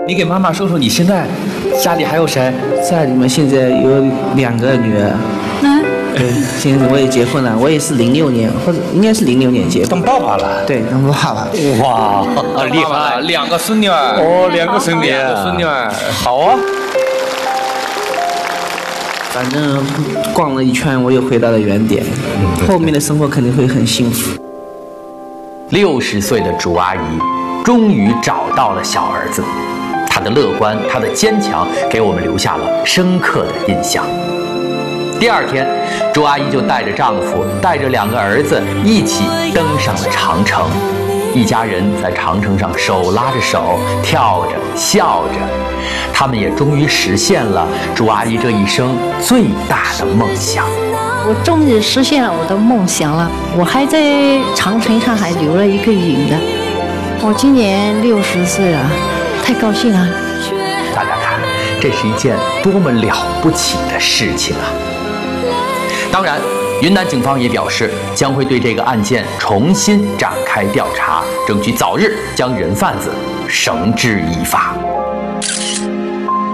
你给妈妈说说，你现在家里还有谁？ 家里面现在有2个女儿。对，现在我也结婚了，我也是06年，或者应该是06年结婚。 当爸爸了？ 对，当爸爸。 哇，厉害了！2个孙女儿。 哦，2个孙女儿。 2个孙女儿， 好啊。 反正逛了一圈，我又回到了原点。后面的生活肯定会很幸福。 60岁的朱阿姨终于找到了小儿子，她的乐观，她的坚强，给我们留下了深刻的印象。第2天，朱阿姨就带着丈夫，带着2个儿子一起登上了长城。一家人在长城上手拉着手，跳着笑着，他们也终于实现了朱阿姨这一生最大的梦想。 我终于实现了我的梦想了，我还在长城上还留了一个影的。我今年60岁了，太高兴了。 大家看，这是一件多么了不起的事情啊！当然，云南警方也表示，将会对这个案件重新展开调查，争取早日将人贩子绳之以法。